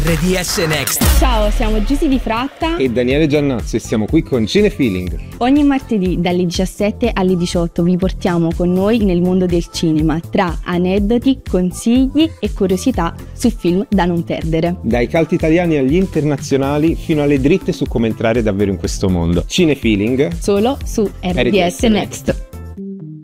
RDS Next. Ciao, siamo Giusy Di Fratta e Daniele Giannazzo e siamo qui con Cinefeeling. Ogni martedì dalle 17 alle 18 vi portiamo con noi nel mondo del cinema tra aneddoti, consigli e curiosità su film da non perdere. Dai cult italiani agli internazionali fino alle dritte su come entrare davvero in questo mondo. Cinefeeling solo su RDS Next.